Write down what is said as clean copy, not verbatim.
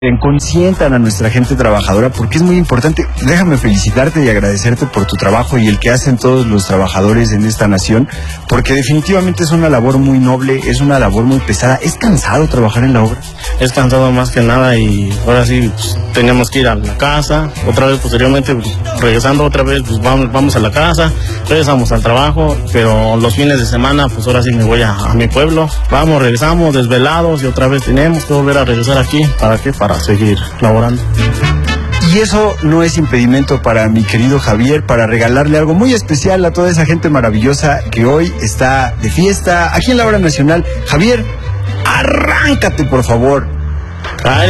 Consientan a nuestra gente trabajadora, porque es muy importante. Déjame felicitarte y agradecerte por tu trabajo y el que hacen todos los trabajadores en esta nación, porque definitivamente es una labor muy noble, es una labor muy pesada. ¿Es cansado trabajar en la obra? Es cansado más que nada, y ahora sí pues, tenemos que ir a la casa, otra vez posteriormente regresando otra vez, pues vamos a la casa, regresamos al trabajo, pero los fines de semana pues ahora sí me voy a mi pueblo, regresamos desvelados y otra vez tenemos que volver a regresar aquí. ¿Para qué? Para seguir laborando. Y eso no es impedimento para mi querido Javier, para regalarle algo muy especial a toda esa gente maravillosa que hoy está de fiesta aquí en la Hora Nacional. Javier, arráncate por favor. Ay,